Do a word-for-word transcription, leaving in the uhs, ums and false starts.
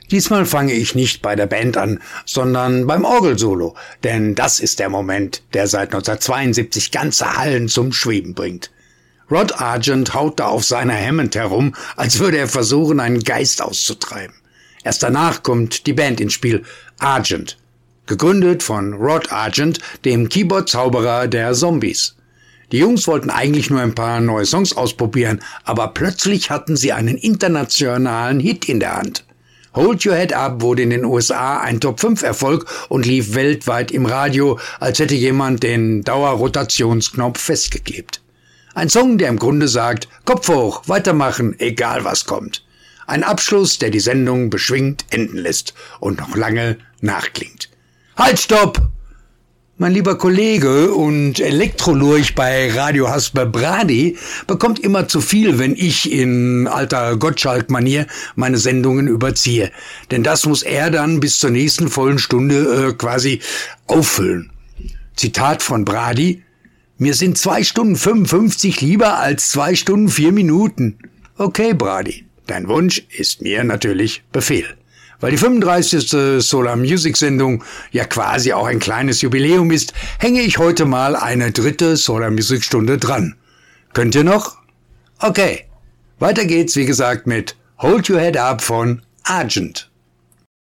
Diesmal fange ich nicht bei der Band an, sondern beim Orgelsolo, denn das ist der Moment, der seit neunzehnhundertzweiundsiebzig ganze Hallen zum Schweben bringt. Rod Argent haut da auf seiner Hammond herum, als würde er versuchen, einen Geist auszutreiben. Erst danach kommt die Band ins Spiel, Argent, gegründet von Rod Argent, dem Keyboard-Zauberer der Zombies. Die Jungs wollten eigentlich nur ein paar neue Songs ausprobieren, aber plötzlich hatten sie einen internationalen Hit in der Hand. Hold Your Head Up wurde in den U S A ein Top fünf Erfolg und lief weltweit im Radio, als hätte jemand den Dauerrotationsknopf festgeklebt. Ein Song, der im Grunde sagt, Kopf hoch, weitermachen, egal was kommt. Ein Abschluss, der die Sendung beschwingt enden lässt und noch lange nachklingt. Halt, stopp! Mein lieber Kollege und Elektrolurch bei Radio Hasper Brady bekommt immer zu viel, wenn ich in alter Gottschalk-Manier meine Sendungen überziehe. Denn das muss er dann bis zur nächsten vollen Stunde äh, quasi auffüllen. Zitat von Brady: Mir sind zwei Stunden fünfundfünfzig lieber als zwei Stunden vier Minuten. Okay, Brady, dein Wunsch ist mir natürlich Befehl. Weil die fünfunddreißigste Solar Music Sendung ja quasi auch ein kleines Jubiläum ist, hänge ich heute mal eine dritte Solar Music Stunde dran. Könnt ihr noch? Okay. Weiter geht's, wie gesagt, mit Hold Your Head Up von Argent.